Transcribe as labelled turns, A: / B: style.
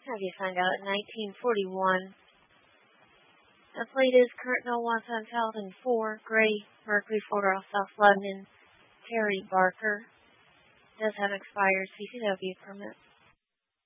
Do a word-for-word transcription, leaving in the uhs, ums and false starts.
A: Have you found out in nineteen forty-one, the plate is Curtin one seven thousand four, Gray, Mercury, Fort Ross, South London, Terry Barker. Does have expired C C W permit.